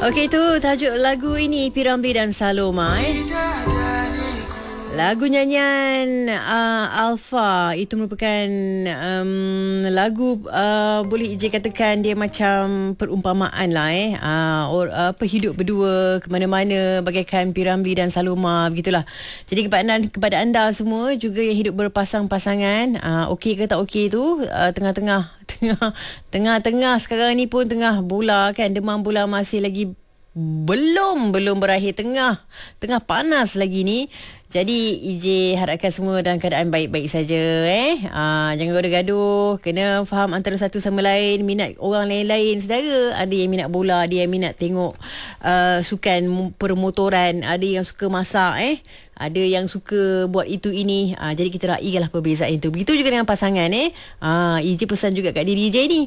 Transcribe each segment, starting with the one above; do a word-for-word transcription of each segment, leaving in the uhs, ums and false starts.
Okey, tu tajuk lagu ini P.Ramlee dan Saloma eh. Lagu nyanyian uh, Alpha itu merupakan um, lagu uh, boleh Ijin katakan dia macam perumpamaan lah eh. Uh, or, uh, apa hidup berdua ke mana-mana bagaikan P.Ramlee dan Saloma begitulah. Jadi kepada anda, kepada anda semua juga yang hidup berpasang-pasangan, uh, okey ke tak okey tu, uh, tengah-tengah tengah tengah-tengah sekarang ni pun tengah bola kan, demam bola masih lagi belum belum berakhir, tengah tengah panas lagi ni. Jadi I J harapkan semua dalam keadaan baik-baik saja eh. Aa, jangan gaduh-gaduh, kena faham antara satu sama lain, minat orang lain-lain saudara. Ada yang minat bola, ada yang minat tengok uh, sukan permotoran, ada yang suka masak eh. Ada yang suka buat itu ini. Aa, jadi kita raikanlah perbezaan itu. Begitu juga dengan pasangan eh. Aa, I J pesan juga kat diri I J ni.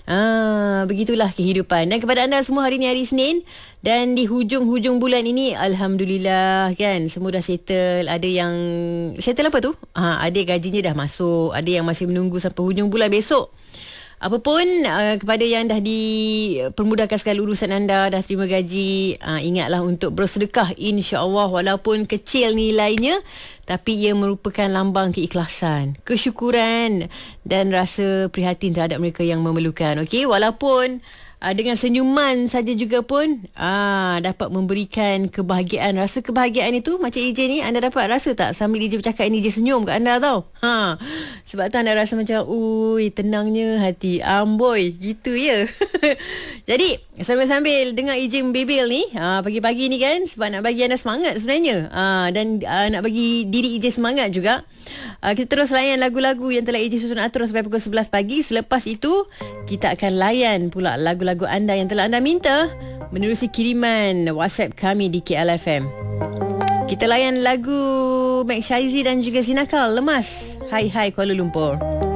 Ah, begitulah kehidupan. Dan kepada anda semua, hari ni hari Senin dan di hujung-hujung bulan ini, alhamdulillah kan, semua dah settle. Ada yang settle apa tu? Ah, ada gajinya dah masuk, ada yang masih menunggu sampai hujung bulan besok. Apapun uh, kepada yang dah dipermudahkan segala urusan anda, dah terima gaji, uh, ingatlah untuk bersedekah, insya-Allah, walaupun kecil nilainya, tapi ia merupakan lambang keikhlasan, kesyukuran dan rasa prihatin terhadap mereka yang memerlukan. Okey, walaupun Uh, dengan senyuman saja juga pun uh, dapat memberikan kebahagiaan. Rasa kebahagiaan itu macam I J ni, anda dapat rasa tak sambil I J bercakap ini, I J senyum kat anda tau. Ha, sebab tu anda rasa macam ui, tenangnya hati amboi gitu ya. Jadi sambil-sambil dengar I J membebel ni uh, pagi-pagi ni kan, sebab nak bagi anda semangat sebenarnya, uh, dan uh, nak bagi diri I J semangat juga. Uh, kita terus layan lagu-lagu yang telah I J susun atur sampai pukul sebelas pagi. Selepas itu kita akan layan pula lagu-lagu anda yang telah anda minta menerusi kiriman WhatsApp kami di K L F M. Kita layan lagu Mek Shaizi dan juga Zinakal, Lemas. Hai hai Kuala Lumpur.